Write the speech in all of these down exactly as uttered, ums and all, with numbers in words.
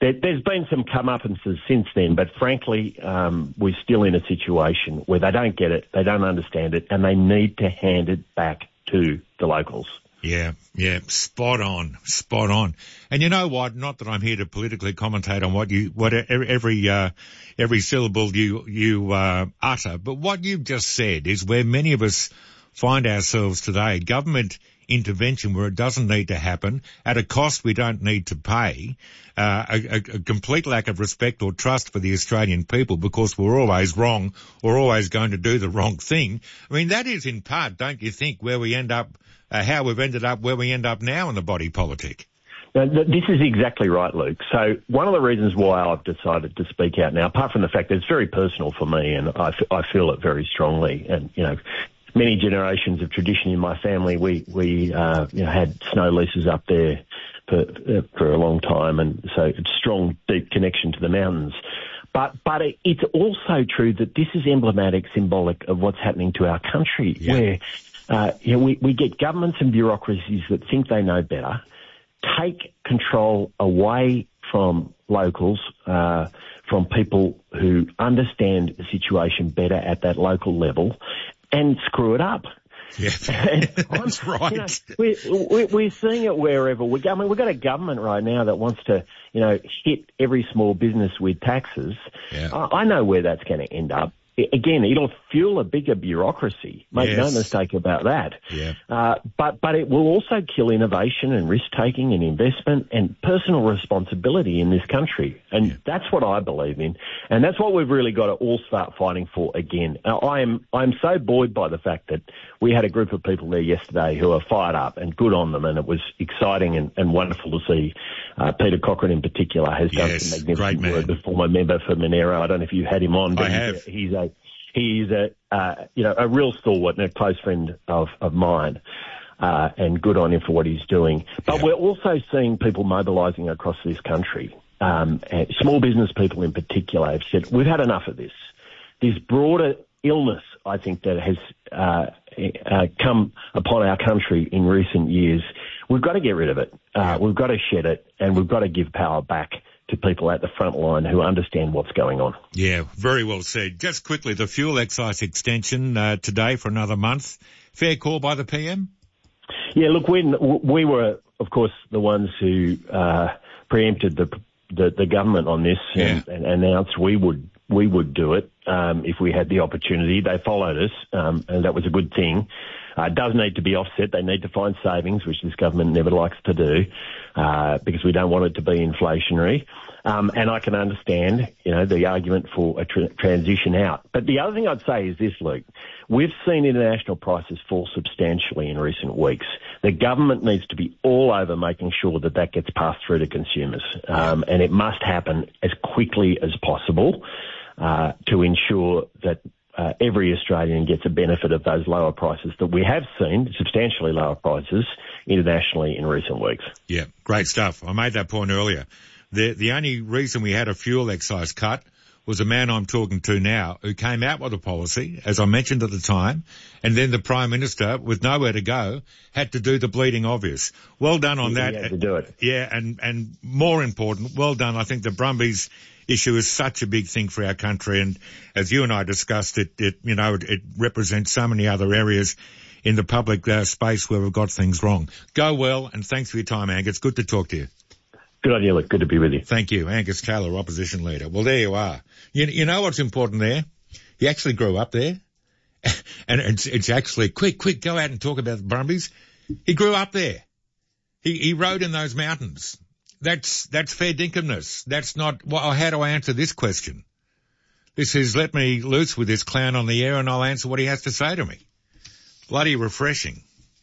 there, there's been some comeuppances since then, but frankly, um, we're still in a situation where they don't get it, they don't understand it, and they need to hand it back to the locals. Yeah, yeah, spot on, spot on. And you know what? Not that I'm here to politically commentate on what you, what every, uh, every syllable you, you, uh, utter, but what you've just said is where many of us find ourselves today. Government intervention where it doesn't need to happen at a cost we don't need to pay, uh, a, a complete lack of respect or trust for the Australian people because we're always wrong or always going to do the wrong thing. I mean, that is in part, don't you think, where we end up, uh, how we've ended up where we end up now in the body politic. Now, this is exactly right, Luke. So one of the reasons why I've decided to speak out now, apart from the fact that it's very personal for me and I, f- I feel it very strongly, and, you know, many generations of tradition in my family, we, we, uh, you know, had snow leases up there for, uh, for a long time. And so it's a strong, deep connection to the mountains. But, but it, it's also true that this is emblematic, symbolic of what's happening to our country, yeah. where, uh, you know, we, we get governments and bureaucracies that think they know better, take control away from locals, uh, from people who understand the situation better at that local level, and screw it up. Yeah, that's right. You know, we're, we're seeing it wherever we go. I mean, we've got a government right now that wants to, you know, hit every small business with taxes. Yeah. I, I know where that's going to end up. Again, it'll fuel a bigger bureaucracy. Make yes. no mistake about that. Yeah. Uh, but, but it will also kill innovation and risk-taking and investment and personal responsibility in this country. And yeah. that's what I believe in. And that's what we've really got to all start fighting for again. Now, I am, I'm so buoyed by the fact that we had a group of people there yesterday who are fired up and good on them. And it was exciting and, and wonderful to see. Uh, Peter Cochrane in particular has done yes, some magnificent work, the former member for Monero. I don't know if you had him on, but I have. He's, he's a, He's a, uh, you know, a real stalwart and a close friend of, of mine, uh, and good on him for what he's doing. But yeah. we're also seeing people mobilising across this country. Um, and small business people in particular have said, we've had enough of this. This broader illness, I think, that has uh, uh, come upon our country in recent years, we've got to get rid of it. Uh, yeah. We've got to shed it, and we've got to give power back to people at the front line who understand what's going on. Yeah, very well said. Just quickly, the fuel excise extension uh, today for another month. Fair call by the P M? Yeah, look, we, we were, of course, the ones who uh, preempted the, the the government on this and, yeah. and announced we would we would do it um, if we had the opportunity. They followed us, um, and that was a good thing. Uh, it does need to be offset. They need to find savings, which this government never likes to do, uh, because we don't want it to be inflationary. Um, and I can understand, you know, the argument for a tra- transition out. But the other thing I'd say is this, Luke. We've seen international prices fall substantially in recent weeks. The government needs to be all over making sure that that gets passed through to consumers. Um, and it must happen as quickly as possible, uh, to ensure that Uh, every Australian gets a benefit of those lower prices that we have seen, substantially lower prices internationally in recent weeks. Yeah, great stuff. I made that point earlier. The, the only reason we had a fuel excise cut was a man I'm talking to now who came out with a policy, as I mentioned at the time, and then the Prime Minister, with nowhere to go, had to do the bleeding obvious. Well done on he that. He had to do it. Yeah, and, and more important, well done. I think the Brumbies issue is such a big thing for our country, and as you and I discussed, it, it you know, it, it represents so many other areas in the public uh, space where we've got things wrong. Go well, and thanks for your time, Angus. Good to talk to you. Good on you, Luke. Good to be with you. Thank you, Angus Taylor, Opposition Leader. Well, there you are. You, you know what's important there? He actually grew up there, and it's, it's actually quick, quick. Go out and talk about the Brumbies. He grew up there. He, he rode in those mountains. That's, that's fair dinkumness. That's not, well, how do I answer this question? This is, let me loose with this clown on the air and I'll answer what he has to say to me. Bloody refreshing.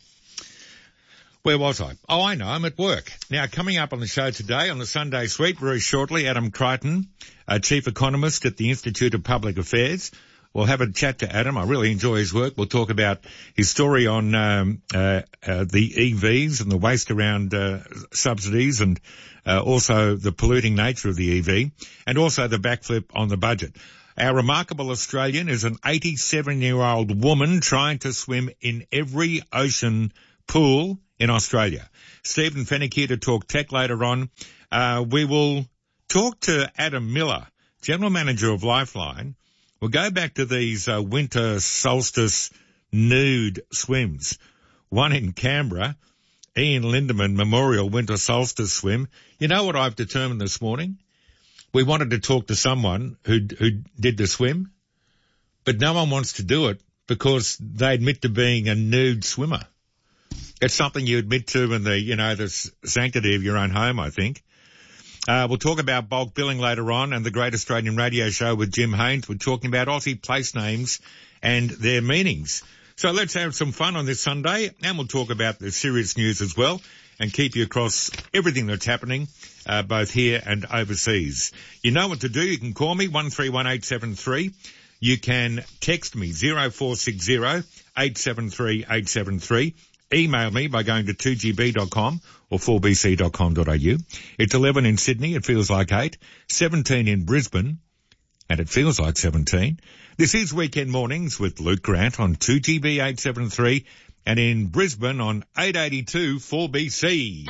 Where was I? Oh, I know, I'm at work. Now, coming up on the show today on the Sunday Suite, very shortly, Adam Crichton, a chief economist at the Institute of Public Affairs. We'll have a chat to Adam. I really enjoy his work. We'll talk about his story on um, uh, uh, the E Vs and the waste around uh, subsidies, and uh, also the polluting nature of the E V, and also the backflip on the budget. Our remarkable Australian is an eighty-seven-year-old woman trying to swim in every ocean pool in Australia. Stephen Fennick here to talk tech later on. Uh, we will talk to Adam Miller, General Manager of Lifeline. We'll go back to these uh, winter solstice nude swims. One in Canberra, Ian Lindemann Memorial Winter Solstice Swim. You know what I've determined this morning? We wanted to talk to someone who who did the swim, but no one wants to do it because they admit to being a nude swimmer. It's something you admit to in the, you know, the sanctity of your own home, I think. Uh, we'll talk about bulk billing later on and the Great Australian Radio Show with Jim Haynes. We're talking about Aussie place names and their meanings. So let's have some fun on this Sunday, and we'll talk about the serious news as well and keep you across everything that's happening, uh, both here and overseas. You know what to do. You can call me, one three one eight seven three. You can text me, zero four six zero eight seven three eight seven three. Email me by going to two g b dot com or four b c dot com dot a u. It's eleven in Sydney. It feels like eight. seventeen in Brisbane. And it feels like seventeen. This is Weekend Mornings with Luke Grant on two G B eight seventy-three and in Brisbane on eight eighty-two four B C.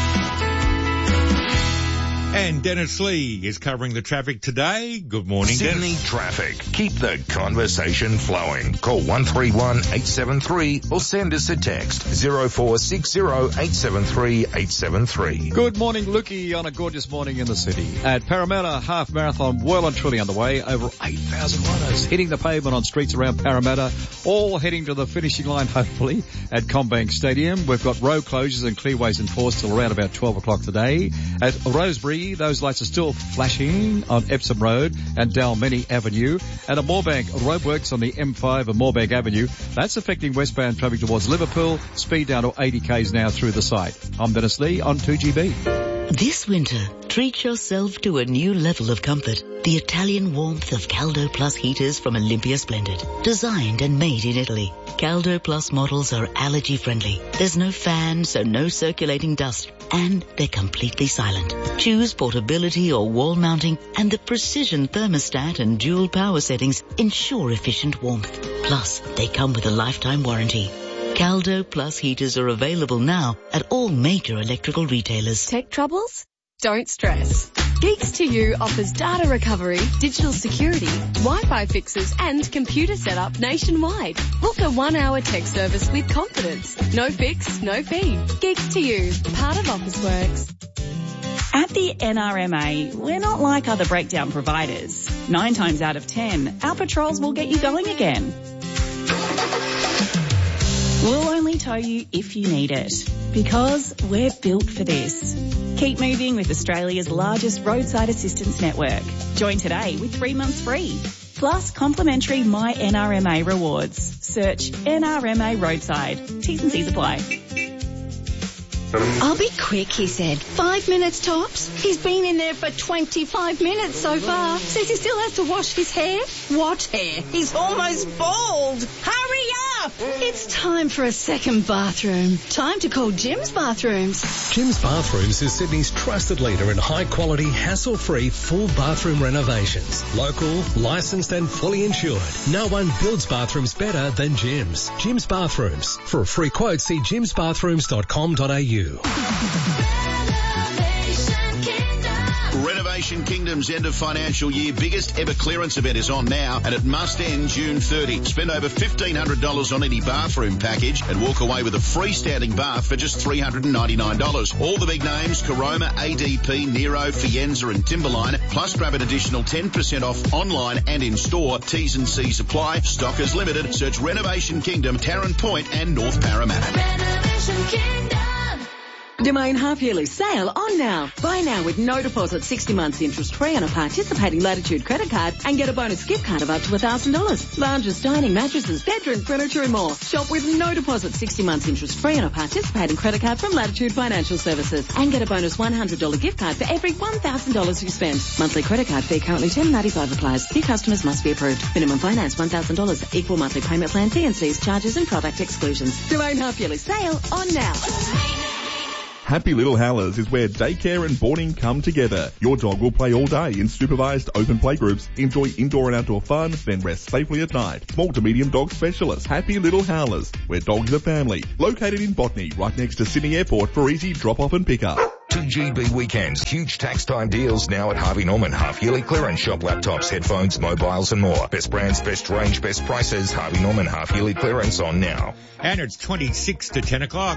And Dennis Lee is covering the traffic today. Good morning, Sydney Dennis. traffic. Keep the conversation flowing. Call one three one eight seven three or send us a text zero four six zero eight seven three eight seven three. Good morning, Lukey, on a gorgeous morning in the city. At Parramatta, half marathon well and truly underway. Over eight thousand runners hitting the pavement on streets around Parramatta, all heading to the finishing line, hopefully, at Combank Stadium. We've got road closures and clearways enforced till around about twelve o'clock today. At Rosebery, those lights are still flashing on Epsom Road and Dalmeny Avenue. And at Moorebank, roadworks on the M five and Moorebank Avenue. That's affecting westbound traffic towards Liverpool. Speed down to eighty kays now through the site. I'm Dennis Lee on two G B. This winter, treat yourself to a new level of comfort. The Italian warmth of Caldo Plus heaters from Olympia Splendid. Designed and made in Italy. Caldo Plus models are allergy friendly. There's no fan, so no circulating dust. And they're completely silent. Choose portability or wall mounting, and the precision thermostat and dual power settings ensure efficient warmth. Plus, they come with a lifetime warranty. Caldo Plus heaters are available now at all major electrical retailers. Tech troubles? Don't stress. Geeks to You offers data recovery, digital security, Wi-Fi fixes and computer setup nationwide. Book a one-hour tech service with confidence. No fix, no fee. Geeks to You, part of Officeworks. At the N R M A, we're not like other breakdown providers. Nine times out of ten, our patrols will get you going again. We'll only tow you if you need it, because we're built for this. Keep moving with Australia's largest roadside assistance network. Join today with three months free. Plus complimentary My N R M A rewards. Search N R M A Roadside. T's and C's apply. I'll be quick, he said. Five minutes tops. He's been in there for twenty-five minutes so far. Says he still has to wash his hair. What hair? He's almost bald. Hurry up! It's time for a second bathroom. Time to call Jim's Bathrooms. Jim's Bathrooms is Sydney's trusted leader in high-quality, hassle-free, full bathroom renovations. Local, licensed and fully insured. No one builds bathrooms better than Jim's. Jim's Bathrooms. For a free quote, see jims bathrooms dot com dot a u. Renovation Kingdom's end of financial year biggest ever clearance event is on now, and it must end June thirtieth. Spend over fifteen hundred dollars on any bathroom package and walk away with a freestanding bath for just three hundred ninety-nine dollars. All the big names, Caroma, A D P, Nero, Fienza and Timberline, plus grab an additional ten percent off online and in store. T's and C's apply. Stock is limited. Search Renovation Kingdom, Tarrant Point and North Parramatta. Renovation Kingdom. Domain half-yearly sale on now. Buy now with no deposit, sixty months interest-free on a participating Latitude credit card and get a bonus gift card of up to one thousand dollars. Lounges, dining, mattresses, bedroom furniture and more. Shop with no deposit, sixty months interest-free on a participating credit card from Latitude Financial Services and get a bonus one hundred dollars gift card for every one thousand dollars you spend. Monthly credit card fee currently ten ninety-five applies. New customers must be approved. Minimum finance one thousand dollars. Equal monthly payment plan, T and C's, charges and product exclusions. Domain half-yearly sale on now. Happy Little Howlers is where daycare and boarding come together. Your dog will play all day in supervised open play groups, enjoy indoor and outdoor fun, then rest safely at night. Small to medium dog specialists, Happy Little Howlers, where dogs are family. Located in Botany, right next to Sydney Airport for easy drop-off and pick-up. two G B weekends. Huge tax time deals now at Harvey Norman. Half yearly clearance shop laptops, headphones, mobiles and more. Best brands, best range, best prices. Harvey Norman half yearly clearance on now. And it's twenty-six to ten o'clock.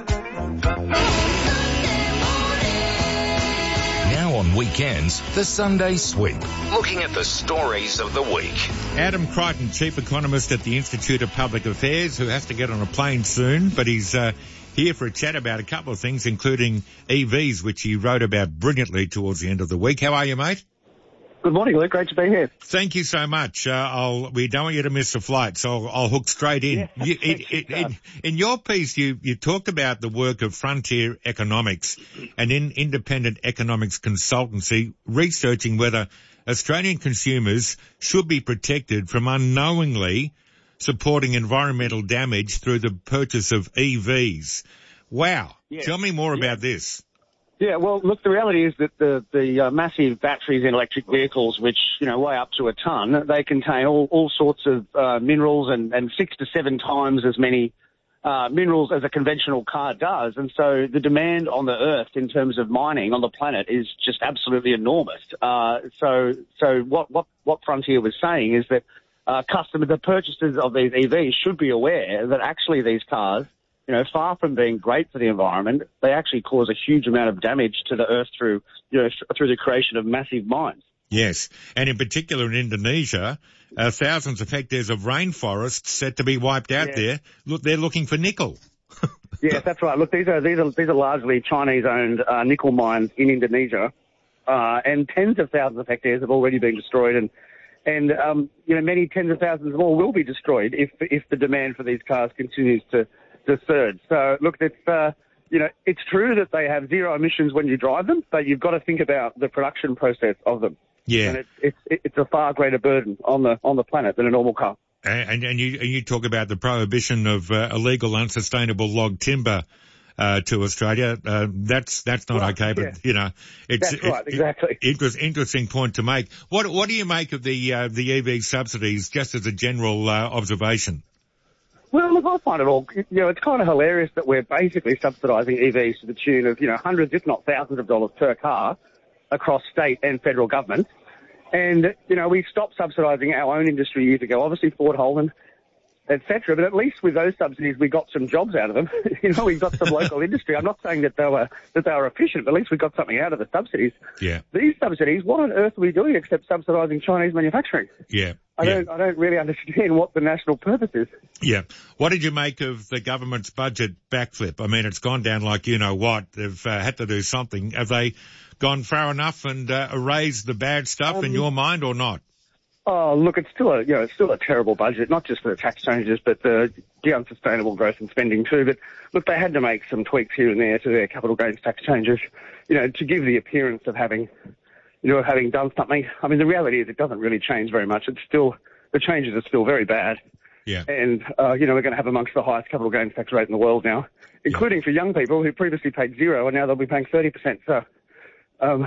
Now on weekends, the Sunday Sweep. Looking at the stories of the week. Adam Crichton, Chief Economist at the Institute of Public Affairs, who has to get on a plane soon, but he's uh, here for a chat about a couple of things, including E Vs, which he wrote about brilliantly towards the end of the week. How are you, mate? Good morning, Luke. Great to be here. Thank you so much. Uh, I'll, we don't want you to miss the flight, so I'll, I'll hook straight in. Yeah, you, it, it, it, in your piece, you, you talked about the work of Frontier Economics, an in, independent economics consultancy, researching whether Australian consumers should be protected from unknowingly supporting environmental damage through the purchase of E Vs. Wow. Yeah. Tell me more yeah. about this. Yeah, well, look, the reality is that the, the uh, massive batteries in electric vehicles, which, you know, weigh up to a ton, they contain all, all sorts of uh, minerals and, and six to seven times as many uh, minerals as a conventional car does. And so the demand on the Earth in terms of mining on the planet is just absolutely enormous. Uh, so so what, what, what Frontier was saying is that uh, customers, the purchasers of these E Vs should be aware that actually these cars, you know, far from being great for the environment, they actually cause a huge amount of damage to the earth through, you know, through the creation of massive mines. Yes, and in particular in Indonesia, uh, thousands of hectares of rainforests set to be wiped out yeah. there. Look, they're looking for nickel. Yes, that's right. Look, these are these are these are largely Chinese-owned uh, nickel mines in Indonesia, uh, and tens of thousands of hectares have already been destroyed, and and um, you know, many tens of thousands more will be destroyed if if the demand for these cars continues to. The third. So, look, it's, uh, you know, it's true that they have zero emissions when you drive them, but you've got to think about the production process of them. Yeah. And it's, it's, it's a far greater burden on the, on the planet than a normal car. And, and you, and you talk about the prohibition of uh, illegal, unsustainable log timber, uh, to Australia. Uh, that's, that's not right, okay, but, yeah. you know, it's, that's right, it, exactly. It, it, interesting point to make. What, what do you make of the, uh, the E V subsidies, just as a general, uh, observation? Well, look, I find it all, you know, it's kind of hilarious that we're basically subsidising E Vs to the tune of, you know, hundreds, if not thousands of dollars per car across state and federal governments. And, you know, we stopped subsidising our own industry years ago, obviously Ford Holden, et cetera. But at least with those subsidies, we got some jobs out of them. You know, we got some local industry. I'm not saying that they were, that they were efficient, but at least we got something out of the subsidies. Yeah. These subsidies, what on earth are we doing except subsidising Chinese manufacturing? Yeah. I yeah. don't, I don't really understand what the national purpose is. Yeah. What did you make of the government's budget backflip? I mean, it's gone down like you know what. They've uh, had to do something. Have they gone far enough and uh, erased the bad stuff um, in your mind or not? Oh, look, it's still a, you know, it's still a terrible budget, not just for the tax changes, but the, the unsustainable growth in spending too. But look, they had to make some tweaks here and there to their capital gains tax changes, you know, to give the appearance of having, you know, having done something. I mean, the reality is it doesn't really change very much. It's still, the changes are still very bad. Yeah. And, uh, you know, we're going to have amongst the highest capital gains tax rate in the world now, including yeah. for young people who previously paid zero and now they'll be paying thirty percent. So, um.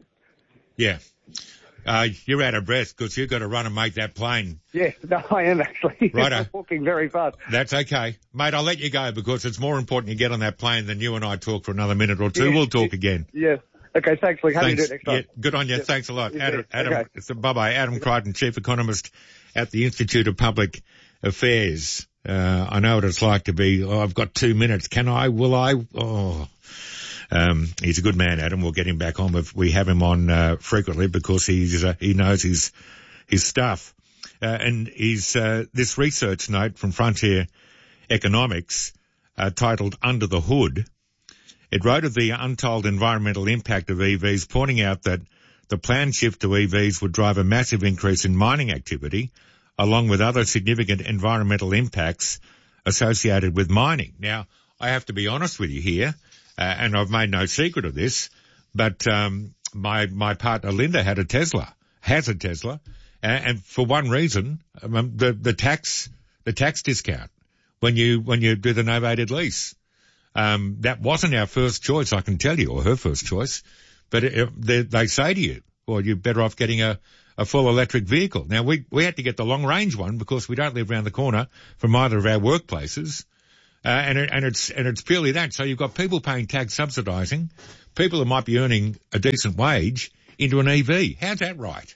Yeah. Uh, you're out of breath because you've got to run and make that plane. Yes, no, I am actually. Righto. I'm walking very fast. That's okay. Mate, I'll let you go because it's more important you get on that plane than you and I talk for another minute or two. Yeah. We'll talk again. Yeah. Okay, thanks, Luke. How do you do it next time? Yeah, good on you. Yeah. Thanks a lot. You Adam, Adam okay. so bye-bye. Adam Crichton, Chief Economist at the Institute of Public Affairs. Uh, I know what it's like to be, oh, I've got two minutes. Can I? Will I? Oh. Um, he's a good man, Adam. We'll get him back on. With, we have him on uh, frequently because he's uh, he knows his his stuff. Uh, and he's uh, this research note from Frontier Economics uh, titled "Under the Hood." It wrote of the untold environmental impact of E Vs, pointing out that the planned shift to E Vs would drive a massive increase in mining activity, along with other significant environmental impacts associated with mining. Now, I have to be honest with you here. Uh, and I've made no secret of this, but um, my my partner Linda had a Tesla, has a Tesla, and, and for one reason, um, the the tax the tax discount when you when you do the novated lease, um, that wasn't our first choice, I can tell you, or her first choice, but it, they, they say to you, well, you're better off getting a a full electric vehicle. Now we we had to get the long range one because we don't live around the corner from either of our workplaces. Uh, and, it, and it's, and it's purely that. So you've got people paying tax subsidising, people who might be earning a decent wage into an E V. How's that right?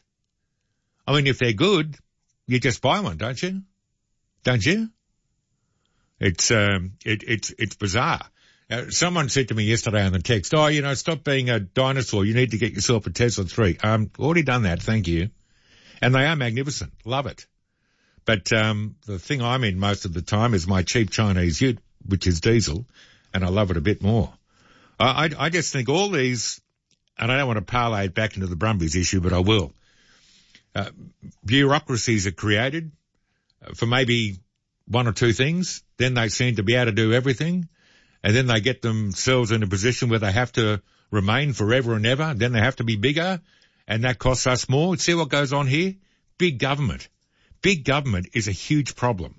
I mean, if they're good, you just buy one, don't you? Don't you? It's, um, it, it's, it's bizarre. Uh, someone said to me yesterday on the text, oh, you know, stop being a dinosaur. You need to get yourself a Tesla three. Um, already done that. Thank you. And they are magnificent. Love it. But, um, the thing I'm in most of the time is my cheap Chinese ute, which is diesel, and I love it a bit more. I, I, I just think all these, and I don't want to parlay it back into the Brumbies issue, but I will. Uh, bureaucracies are created for maybe one or two things. Then they seem to be able to do everything. And then they get themselves in a position where they have to remain forever and ever. Then they have to be bigger, and that costs us more. See what goes on here? Big government. Big government is a huge problem.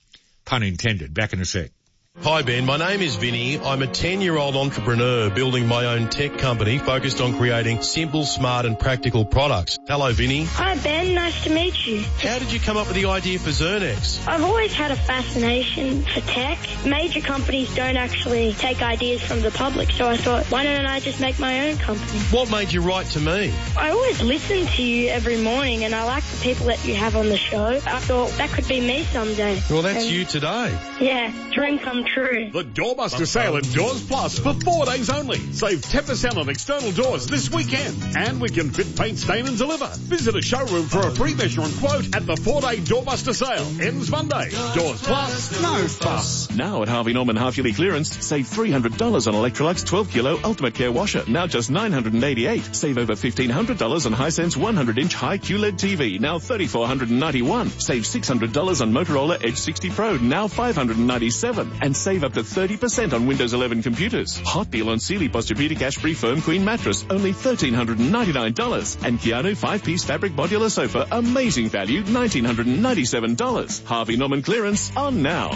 Pun intended. Back in a sec. Hi Ben, my name is Vinny. I'm a ten-year-old entrepreneur building my own tech company focused on creating simple, smart and practical products. Hello Vinny. Hi Ben, nice to meet you. How did you come up with the idea for Zernex? I've always had a fascination for tech. Major companies don't actually take ideas from the public, so I thought, why don't I just make my own company? What made you write to me? I always listen to you every morning and I like the people that you have on the show. I thought that could be me someday. Well, that's and, you today. Yeah, dream come true. The Doorbuster sale at Doors Plus for four days only. Save ten percent on external doors this weekend. And we can fit, paint, stain and deliver. Visit a showroom for a free measure and quote at the four-day Doorbuster sale. Ends Monday. Doors Plus, no fuss. Now at Harvey Norman half-yearly clearance, save three hundred dollars on Electrolux twelve kilo Ultimate Care washer. Now just nine hundred eighty-eight dollars. Save over fifteen hundred dollars on Hisense one hundred inch high Q L E D T V. Now three thousand four hundred ninety-one dollars. Save six hundred dollars on Motorola Edge sixty Pro. Now five hundred ninety-seven dollars. And save up to thirty percent on Windows eleven computers. Hot deal on Sealy Posturepedic Ash-Free Firm Queen Mattress, only one thousand three hundred ninety-nine dollars. And Keanu five-piece fabric modular sofa, amazing value, one thousand nine hundred ninety-seven dollars. Harvey Norman clearance on now.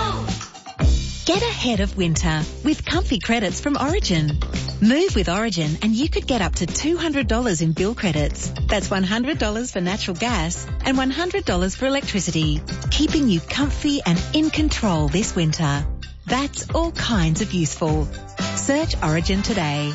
Get ahead of winter with comfy credits from Origin. Move with Origin and you could get up to two hundred dollars in bill credits. That's one hundred dollars for natural gas and one hundred dollars for electricity, keeping you comfy and in control this winter. That's all kinds of useful. Search Origin today.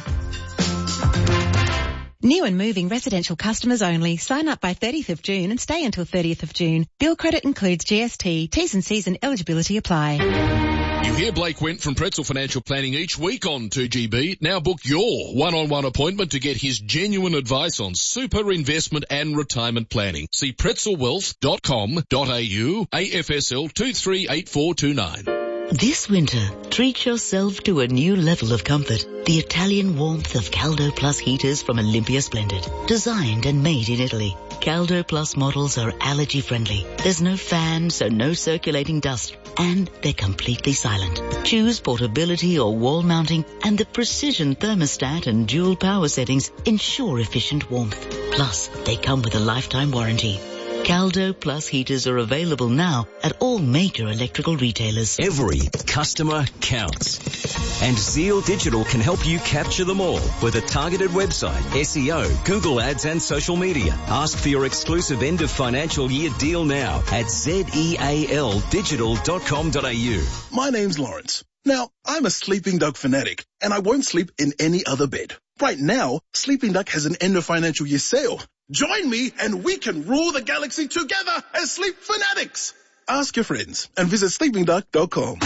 New and moving residential customers only. Sign up by thirtieth of June and stay until thirtieth of June. Bill credit includes G S T. T's and C's and eligibility apply. You hear Blake Went from Pretzel Financial Planning each week on two G B. Now book your one-on-one appointment to get his genuine advice on super investment and retirement planning. See pretzel wealth dot com dot a u, A F S L two three eight four two nine. This winter, treat yourself to a new level of comfort. The Italian warmth of Caldo Plus heaters from Olympia Splendid. Designed and made in Italy. Caldo Plus models are allergy friendly. There's no fan, so no circulating dust. And they're completely silent. Choose portability or wall mounting, and the precision thermostat and dual power settings ensure efficient warmth. Plus, they come with a lifetime warranty. Caldo Plus heaters are available now at all major electrical retailers. Every customer counts. And Zeal Digital can help you capture them all with a targeted website, S E O, Google Ads and social media. Ask for your exclusive end of financial year deal now at zeal digital dot com dot a u. My name's Lawrence. Now, I'm a Sleeping Dog fanatic and I won't sleep in any other bed. Right now, Sleeping Duck has an end of financial year sale. Join me and we can rule the galaxy together as Sleep Fanatics. Ask your friends and visit sleeping duck dot com.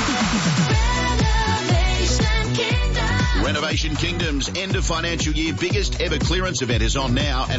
Renovation Kingdom's end of financial year biggest ever clearance event is on now and